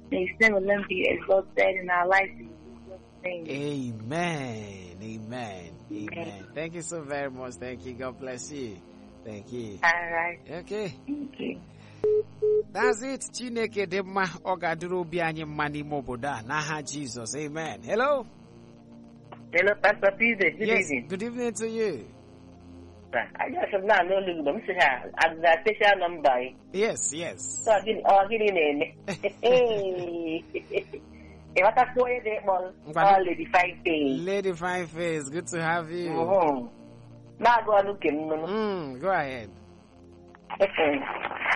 May His name alone be exalted in our lives in Jesus' name. Amen. Amen. Amen. Thank you so very much. Thank you. God bless you. Thank you. All right. Okay. Thank you. That's it. Chineke dị mma ọ ga-adịrị obi anyị mma n'ime obodo a n'aha Jesus. Amen. Hello. Hello, Pastor Peter. Good Yes. evening. Good evening to you. I just have not known you. I'm saying I'm the special number. Yes. Yes. So I didn't name. Hey. If I can say it, well, Lady Fine Face. Lady Fine Face. Good to have you. Now go on looking. Go ahead.